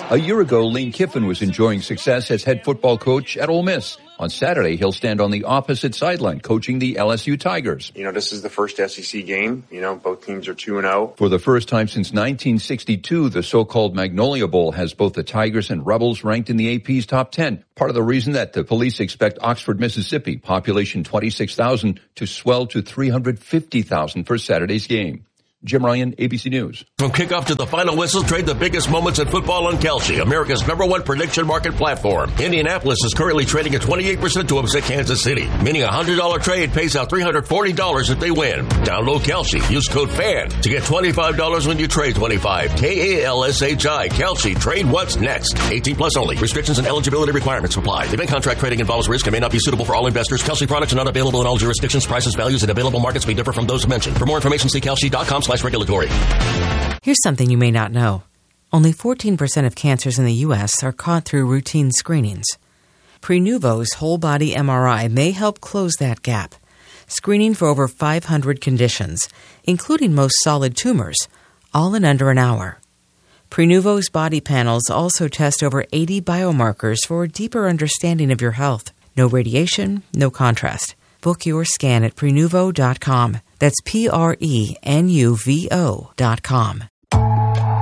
A year ago, Lane Kiffin was enjoying success as head football coach at Ole Miss. On Saturday, he'll stand on the opposite sideline coaching the LSU Tigers. This is the first SEC game. Both teams are 2-0. For the first time since 1962, the so-called Magnolia Bowl has both the Tigers and Rebels ranked in the AP's top 10. Part of the reason that the police expect Oxford, Mississippi, population 26,000, to swell to 350,000 for Saturday's game. Jim Ryan, ABC News. From kickoff to the final whistle, trade the biggest moments in football on Kalshi, America's #1 prediction market platform. Indianapolis is currently trading at 28% to upset Kansas City, meaning a $100 trade pays out $340 if they win. Download Kalshi. Use code FAN to get $25 when you trade 25. KALSHI. Kalshi. Trade what's next. 18 plus only. Restrictions and eligibility requirements apply. Event contract trading involves risk and may not be suitable for all investors. Kalshi products are not available in all jurisdictions. Prices, values, and available markets may differ from those mentioned. For more information, see kalshi.com/regulatory. Here's something you may not know. Only 14% of cancers in the U.S. are caught through routine screenings. Prenuvo's whole-body MRI may help close that gap, screening for over 500 conditions, including most solid tumors, all in under an hour. Prenuvo's body panels also test over 80 biomarkers for a deeper understanding of your health. No radiation, no contrast. Book your scan at Prenuvo.com. That's Prenuvo.com.